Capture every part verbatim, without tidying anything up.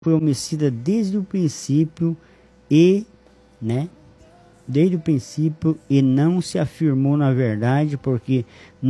foi homicida desde o princípio e, né, desde o princípio e não se afirmou na verdade, porque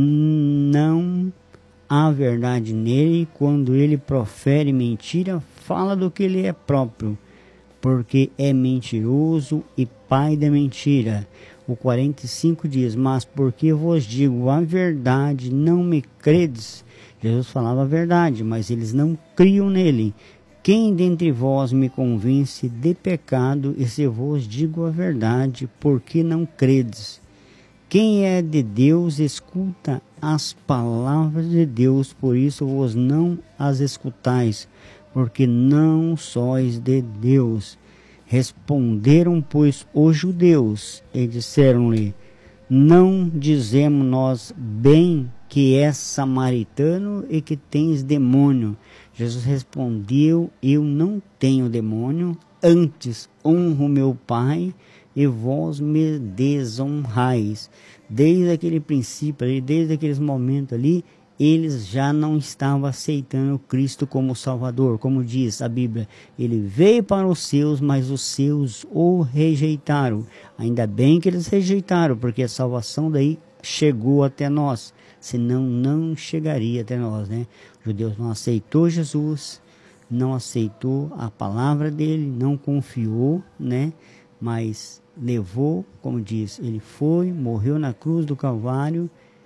não há verdade nele. Quando ele profere mentira, fala do que ele é próprio, porque é mentiroso e pai da mentira. O quarenta e cinco diz: mas porque vos digo a verdade, não me credes. Jesus falava a verdade, mas eles não criam nele. Quem dentre vós me convence de pecado, e se vos digo a verdade, por que não credes? Quem é de Deus, escuta as palavras de Deus, por isso vos não as escutais, porque não sois de Deus. Responderam, pois, os judeus, e disseram-lhe: não dizemos nós bem que és samaritano e que tens demônio? Jesus respondeu: eu não tenho demônio, antes honro meu Pai, e vós me desonrais. Desde aquele princípio ali, desde aqueles momentos ali, eles já não estavam aceitando Cristo como Salvador. Como diz a Bíblia, ele veio para os seus, mas os seus o rejeitaram. Ainda bem que eles rejeitaram, porque a salvação daí chegou até nós, senão não chegaria até nós, né? Os judeus não aceitou Jesus, não aceitou a palavra dele, não confiou, né? Mas levou, como diz, ele foi, morreu na cruz do Calvário.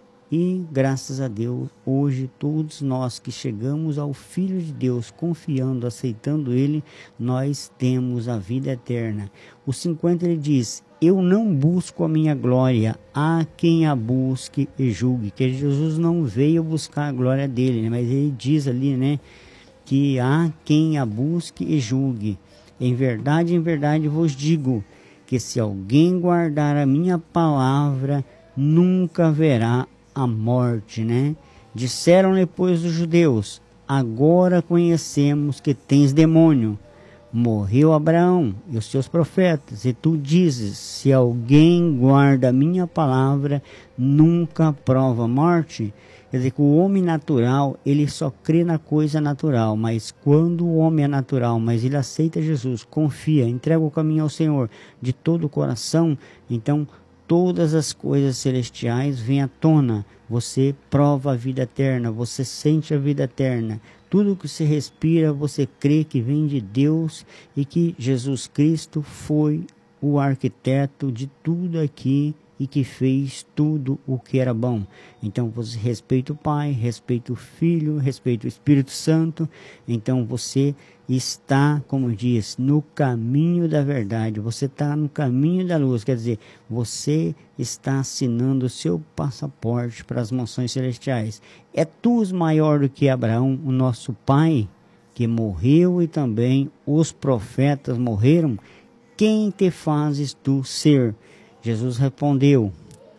E graças a Deus, hoje todos nós que chegamos ao Filho de Deus, confiando, aceitando Ele, nós temos a vida eterna. O cinquenta ele diz: eu não busco a minha glória, há quem a busque e julgue. Que Jesus não veio buscar a glória dele, né? Mas ele diz ali, né, que há quem a busque e julgue. Em verdade, em verdade vos digo, que se alguém guardar a minha palavra, nunca verá a morte, né? Disseram-lhe, pois, os judeus: agora conhecemos que tens demônio. Morreu Abraão e os seus profetas, e tu dizes: se alguém guarda a minha palavra, nunca prova a morte. Quer dizer que o homem natural, ele só crê na coisa natural, mas quando o homem é natural, mas ele aceita Jesus, confia, entrega o caminho ao Senhor de todo o coração, então todas as coisas celestiais vêm à tona. Você prova a vida eterna, você sente a vida eterna. Tudo que você respira, você crê que vem de Deus e que Jesus Cristo foi o arquiteto de tudo aqui e que fez tudo o que era bom. Então você respeita o Pai, respeita o Filho, respeita o Espírito Santo. Então você está, como diz, no caminho da verdade. Você está no caminho da luz. Quer dizer, você está assinando o seu passaporte para as mansões celestiais. É tu maior do que Abraão, o nosso pai, que morreu, e também os profetas morreram. Quem te fazes tu ser? Jesus respondeu: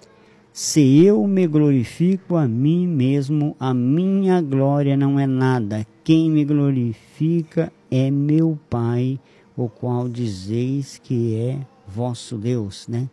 se eu me glorifico a mim mesmo, a minha glória não é nada. Quem me glorifica é meu Pai, o qual dizeis que é vosso Deus, né?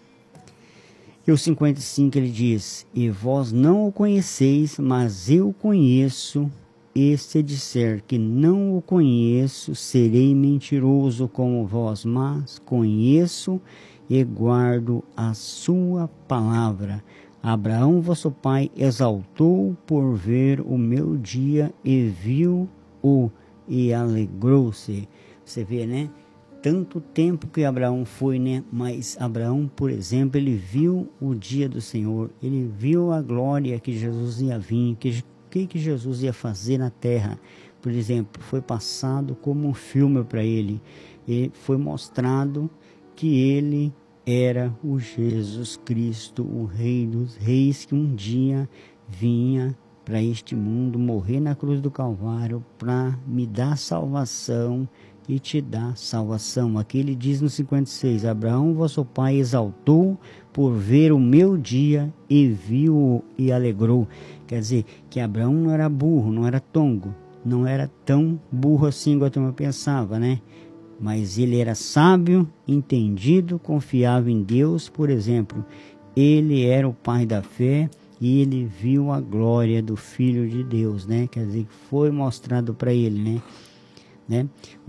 E o cinquenta e cinco ele diz: e vós não o conheceis, mas eu conheço. E se disser que não o conheço, serei mentiroso como vós, mas conheço e guardo a sua palavra. Abraão, vosso pai, exaltou por ver o meu dia e viu-o e alegrou-se. Você vê, né? Tanto tempo que Abraão foi, né? Mas Abraão, por exemplo, ele viu o dia do Senhor, ele viu a glória que Jesus ia vir, que que que Jesus ia fazer na terra. Por exemplo, foi passado como um filme para ele, e foi mostrado que ele era o Jesus Cristo, o Rei dos Reis, que um dia vinha para este mundo, morrer na cruz do Calvário para me dar salvação e te dar salvação. Aqui ele diz no cinquenta e seis: Abraão, vosso pai, exaltou por ver o meu dia e viu e alegrou. Quer dizer, que Abraão não era burro, não era tongo, não era tão burro assim como a turma pensava, né? Mas ele era sábio, entendido, confiava em Deus. Por exemplo, ele era o pai da fé e ele viu a glória do Filho de Deus, né? Quer dizer, foi mostrado para ele, né? né?